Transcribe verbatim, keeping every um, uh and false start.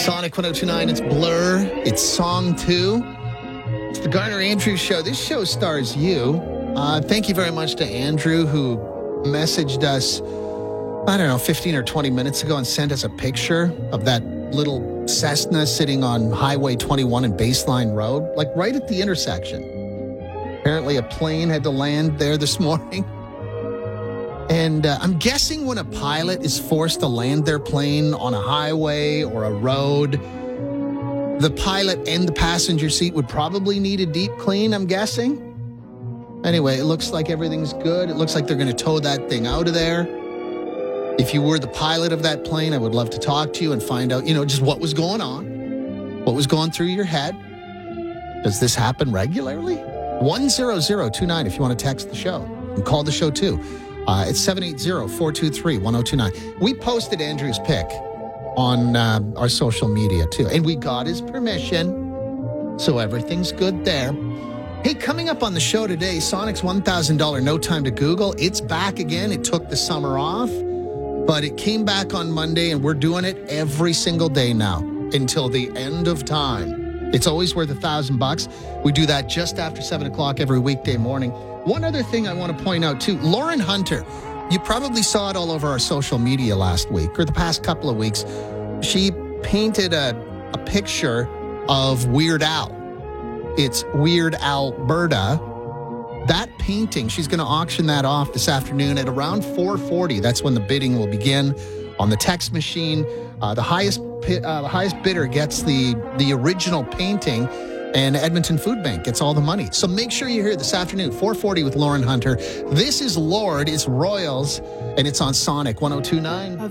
Sonic one oh two point nine, it's Blur. It's Song two. It's the Garner Andrews Show. This show stars you. Uh, thank you very much to Andrew, who messaged us, I don't know, fifteen or twenty minutes ago and sent us a picture of that little Cessna sitting on Highway twenty-one and Baseline Road, like right at the intersection. Apparently a plane had to land there this morning. And uh, I'm guessing when a pilot is forced to land their plane on a highway or a road, the pilot and the passenger seat would probably need a deep clean, I'm guessing. Anyway, it looks like everything's good. It looks like they're going to tow that thing out of there. If you were the pilot of that plane, I would love to talk to you and find out, you know, just what was going on, what was going through your head. Does this happen regularly? one zero zero two nine if you want to text the show. And call the show too. Uh, it's seven eight zero, four two three, one oh two nine. We posted Andrew's pic on uh, our social media too, and we got his permission, so everything's good there. Hey, coming up on the show today, Sonic's one thousand dollars No Time to Google. It's back again. It took the summer off, but it came back on Monday, and we're doing it every single day now until the end of time. It's always worth a thousand bucks. We do that just after seven o'clock every weekday morning. One other thing I want to point out, too, Lauren Hunter, you probably saw it all over our social media last week or the past couple of weeks. She painted a, a picture of Weird Al. It's Weird Alberta. That painting, she's going to auction that off this afternoon at around four forty. That's when the bidding will begin on the text machine. Uh, the highest uh, the highest bidder gets the, the original painting, and Edmonton Food Bank gets all the money. So make sure you're here this afternoon, four forty with Lauren Hunter. This is Lord, it's Royals, and it's on Sonic one oh two point nine.